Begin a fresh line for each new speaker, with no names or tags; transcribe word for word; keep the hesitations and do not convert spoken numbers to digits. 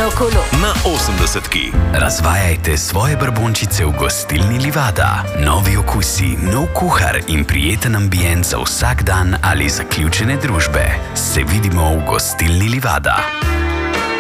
na kolo.
Na osemdesetki.
Razvajajte svoje brbončice v gostilni Livada. Novi okusi, nov kuhar in prijeten ambient za vsak dan ali zaključene družbe. Se vidimo v gostilni Livada.